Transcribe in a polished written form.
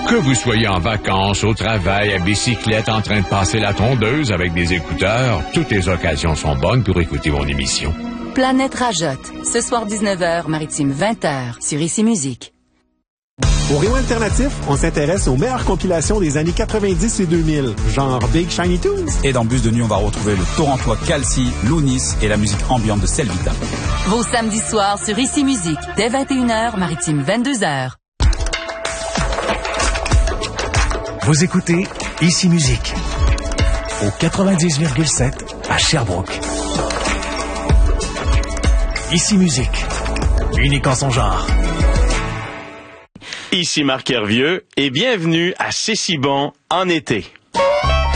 Que vous soyez en vacances, au travail, à bicyclette, en train de passer la tondeuse avec des écouteurs, toutes les occasions sont bonnes pour écouter mon émission. Planète Rajotte, ce soir 19h, Maritime 20h, sur Ici Musique. Au Rayon Alternatif, on s'intéresse aux meilleures compilations des années 90 et 2000, genre Big Shiny Tunes. Et dans Bus de nuit, on va retrouver le Torontois Calci, Lounis et la musique ambiante de Selvita. Vos samedis soirs sur Ici Musique, dès 21h, Maritime 22h. Vous écoutez Ici Musique au 90,7 à Sherbrooke. Ici Musique, unique en son genre. Ici Marc Hervieux et bienvenue à C'est si bon en été.